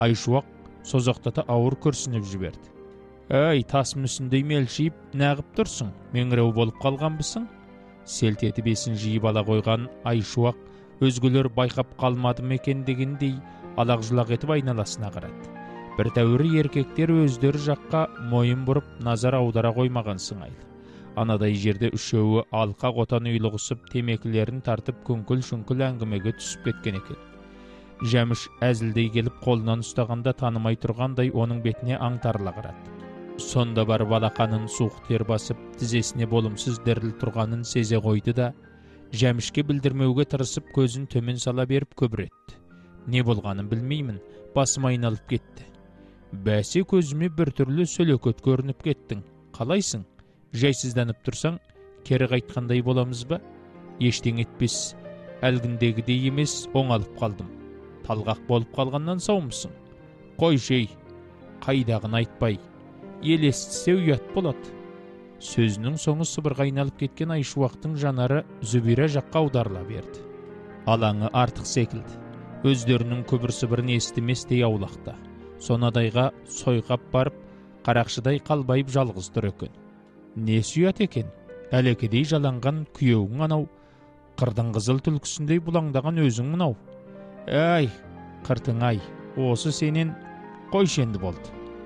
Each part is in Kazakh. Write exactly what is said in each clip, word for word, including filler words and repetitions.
Айшуақ созақтата ауыр күрсініп жіберді. «Әй, тас мүсіндей мелшиіп, нәғып тұрсың, меңіреу болып қалғанбысың?» Селт етіп есін жиып ала қойған Айшуақ өзгелер байқап қалмады ма екен дегендей алақ-жұлақ етіп айналасына қарады. Бір тәуірі еркектер өздері жаққа мойын бұрып назар аудара қоймаған сыңайлы. Анадай жерде үшеуі алқа қотан ұйлығысып темекілерін тартып күңкіл-шүңкіл әңгімеге түсіп кеткен екен. Жәміш әзілдей келіп қолынан ұстағанда танымай тұрғандай оның бетіне аңтарыла қарады. Сонда бар балақанын суық тер басып, тізесіне болымсыз діріл тұрғанын сезе қойды да, Жәмішке білдірмеуге тырысып көзін төмен сала беріп көбіретті. Не болғанын білмеймін, басым айналып кетті. Бәсе, көзіме біртүрлі сөлекөт көрініп кеттің. Қалайсың? Жайсызданып тұрсаң, кері қайтқандай боламыз ба? Ештең етпес, әлгіндегідей емес, оңалып қалдым. Талғақ болып қалғаннан саумысың? Қой жей, қайдағын айтпай, ел естісе ұят болады. Сөзінің соңы сыбырға айналып кеткен Айшуақтың жанары Зүбира жаққа аударыла берді. Алаңы артық секілді. Өздерінің күбір-сыбырын естіместей аулақта. Сонадайға сойғап барып, қарақшыдай қалбайып жалғыз тұр екен. Не сұят екен? Әлекедей жаланған күйеуің анау, қырдың қызыл түлкісіндей бұлаңдаған өзің мұнау. Әй, қыртың-ай, осы сенен қойшенді болды.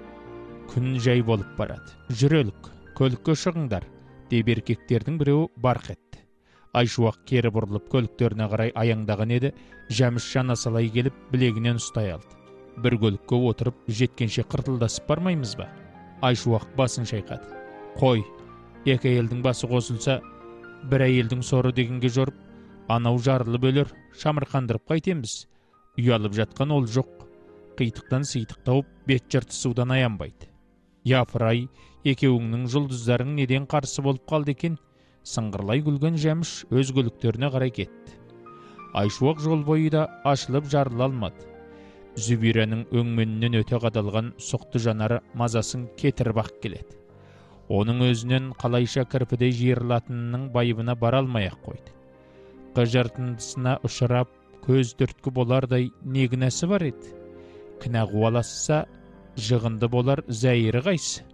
Күн жай болып барады. Жүрелік, көлікке шығыңдар, деп еркектердің біреуі барқ етті. Айшуақ кері бұрылып көліктеріне қарай аяңдаған еді, Жәміш жана салай келіп білегінен ұстай алды. Бір көлікке отырып жеткенше қыртылдасып бармаймыз ба? Айшуақ басын шайқады. Қой, екі әйелдің басы қосылса, бір әйелдің соры дегенге жорып, анау жарылып өлер, шамырқандырып қайтеміз. Ұялып жатқан ол жоқ. Қитықтан сыйтық тауып, бет жыртысудан аянбайды. Япырай, екеуіңнің жұлдыздарың неден қарсы болып қалды екен? Сыңғырлай күлген Жәміш өз көліктеріне қарай кетті. Айшуақ жол бойы да ашылып жарыла алмады. Зүбираның өңменінен өте қадалған сұқты жанары мазасын кетіріп-ақ келеді. Оның өзінен қалайша кірпідей жиырылатынының байыбына бара алмай-ақ қойды. Қыжыртындысына ұшырап, көз түрткі болардай не кінәсі бар еді? Кінә қуаласса, жығынды болар зәйірі қайсы?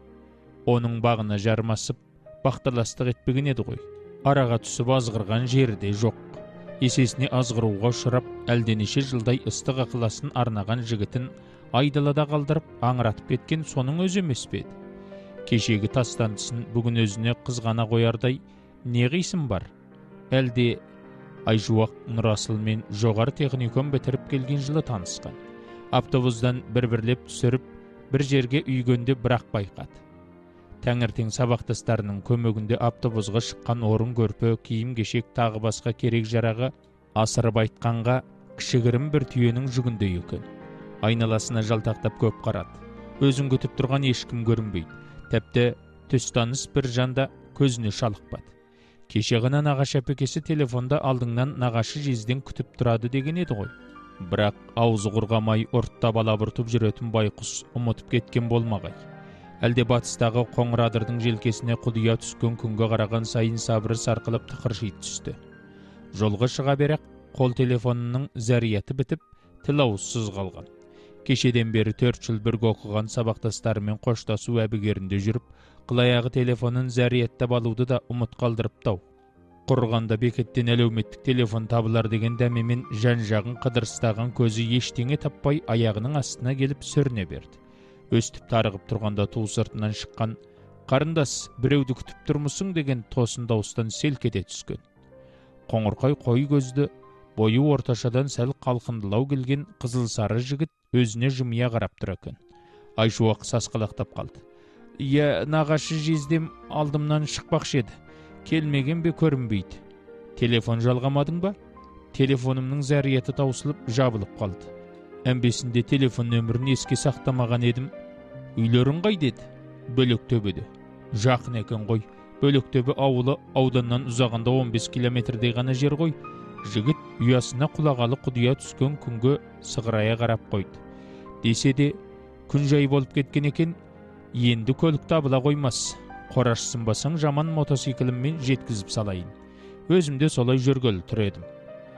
Оның бағына жармасып, бақталастық етпеген еді ғой. Араға түсіп азғырған жері де жоқ. Есесіне азғыруға ұшырап, әлденеше жылдай ыстық ықыласын арнаған жігітін айдалада қалдырып, аңыратып кеткен соның өзі емес пе еді? Кешегі тастандысын бүгін өзіне қызғана қоярдай не қисын бар? Әлде Айшуақ Нұрасылмен жоғары техникум бітіріп келген жылы танысқан. Автобустан бір-бірлеп түсіріп, бір жерге үйгенде бірақ байқады. Таңертең сабақтастарының көмегінде автобусға шыққан орын көрпе, киім-кешек тағы басқа керек жарағы асырып айтқанға кішігірім бір түйенің жүгіндей екен. Айналасына жалтақтап көп қарады. Өзін күтіп тұрған ешкім көрінбейді. Тәпті түстаныс бір жанда көзіне шалықпады. Кеше ғана нағашы әпекесі телефонда алдыңнан нағашы жезден күтіп тұрады деген еді ғой. Бірақ аузы құрғамай ұртта бала бұртып жүретін байқұс ұмытып кеткен болмағай. Әлде батыстағы қоңырадырдың желкесіне құдия түскен күнге қараған сайын сабыры сарқылып тықырши түсті. Жолға шыға берек қол телефонының зәрияты бітіп, тіл ауызсыз қалған. Кешеден бері төрт жыл бірге оқыған сабақтастарымен қоштасу әбігерінде жүріп, қылаяғы телефонын зәрияттап алуды да ұмыт қалдырыптау. Құрғанда бекеттен әлеуметтік телефон табылар деген дәмемен жан-жағын қыдырыстаған көзі ештеңе таппай аяғының астына келіп сүріне берді. Өстіп тарығып тұрғанда ту сыртынан шыққан «Қарындас, біреуді күтіп тұрмысың?» деген тосын дауыстан селк ете түскен. Қоңырқай қой көзді, бойы орташадан сәл қалқындылау келген қызыл сары жігіт өзіне жымия қарап тұр екен. Айшуақ сасқалақтап қалды. «Иә, нағашы жездем алдымнан шықпақшы еді. Келмеген бе көрінбейді. Телефон жалғамадың ба?» Телефонымның зәрияты таусылып, жабылып қалды. Әмбесінде телефон нөмірін еске сақтамаған едім. Үйлерің қай деді? Бөлектөбеде. Жақын екен ғой. Бөлектөбе ауылы ауданнан ұзағанда он бес километрдей ғана жер ғой. Жігіт ұясына құлағалы құдия түскен күнге сығырая қарап қойды. Десе де, күн жай болып кеткен екен, енді көлік табыла қоймас. Қорашсынбасаң жаман мотоцикліммен жеткізіп салайын. Өзімде солай жүргелі тұр едім.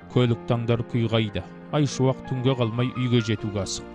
Көлік таңдар күй қайды. Айшуақ түнге қалмай үйге жетуге асық.